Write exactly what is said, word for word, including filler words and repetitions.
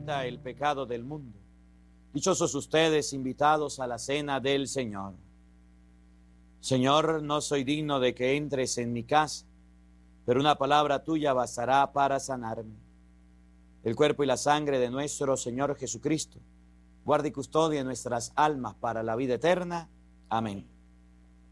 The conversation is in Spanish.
quita el pecado del mundo. Dichosos ustedes, invitados a la cena del Señor. Señor, no soy digno de que entres en mi casa, pero una palabra tuya bastará para sanarme. El cuerpo y la sangre de nuestro Señor Jesucristo guarde y custodie nuestras almas para la vida eterna. Amén.